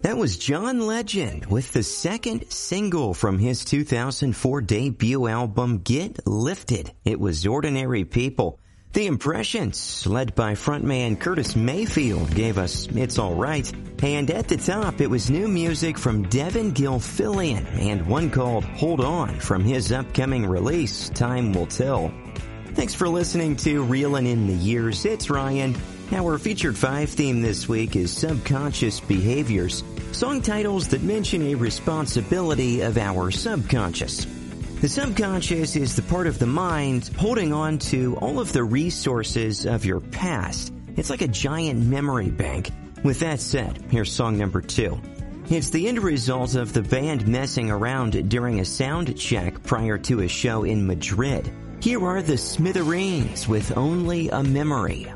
That was John Legend with the second single from his 2004 debut album, Get Lifted. It was Ordinary People. The Impressions, led by frontman Curtis Mayfield, gave us It's Alright. And at the top, it was new music from Devin Gilfillian and one called Hold On from his upcoming release, Time Will Tell. Thanks for listening to Reelin' in the Years. It's Ryan. Our featured 5 theme this week is Subconscious Behaviors, song titles that mention a responsibility of our subconscious. The subconscious is the part of the mind holding on to all of the resources of your past. It's like a giant memory bank. With that said, here's song number 2. It's the end result of the band messing around during a sound check prior to a show in Madrid. Here are the Smithereens with Only a Memory.